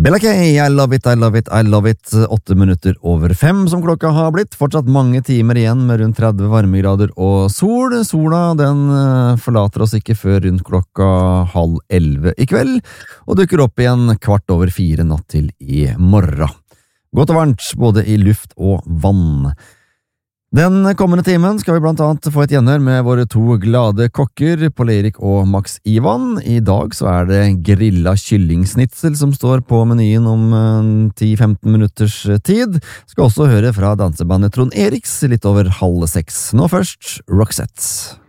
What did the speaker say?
Del OK, I love it, I love it, I love it. 8:08 som klokka har blitt. Fortsatt mange timer igjen med rundt 30 varmegrader og sol. Sola, den forlater oss ikke før rundt klokka 10:30 I kveld, og dukker opp igjen 3:15 natt til I morgen. Godt og varmt, både I luft og vann. Den kommende timen skal vi blant annet få et gjenhør med våre to glade kokker, Pål Erik og Max Ivan. I dag så det grilla kyllingsnitsel som står på menyen om 10-15 minutters tid. Skal også høre fra dansebandet Trond Eriks litt over 5:30. Nå først, Roxette.